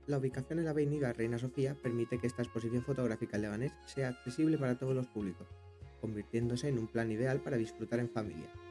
La ubicación en la avenida Reina Sofía permite que esta exposición fotográfica en Leganés sea accesible para todos los públicos, convirtiéndose en un plan ideal para disfrutar en familia.